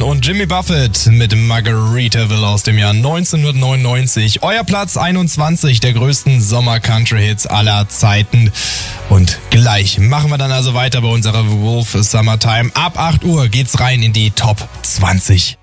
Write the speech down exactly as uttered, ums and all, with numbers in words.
Johnston und Jimmy Buffett mit Margaritaville aus dem Jahr neunzehnhundertneunundneunzig. Euer Platz einundzwanzig der größten Sommer-Country-Hits aller Zeiten. Und gleich machen wir dann also weiter bei unserer Wolf Summertime. Ab acht Uhr geht's rein in die Top zwanzig.